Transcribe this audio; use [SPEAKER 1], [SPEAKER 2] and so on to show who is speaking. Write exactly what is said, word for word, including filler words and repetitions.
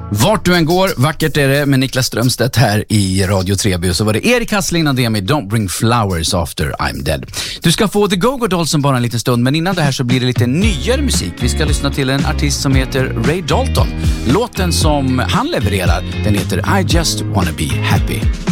[SPEAKER 1] Vart du än går, vackert är det med Niklas Strömstedt här i Radio Treby. Så var det Erik Hassling och det med Don't Bring Flowers After I'm Dead. Du ska få The Go-Go Dolls om bara en liten stund, men innan det här så blir det lite nyare musik. Vi ska lyssna till en artist som heter Ray Dalton. Låten som han levererar, den heter I Just Wanna Be Happy.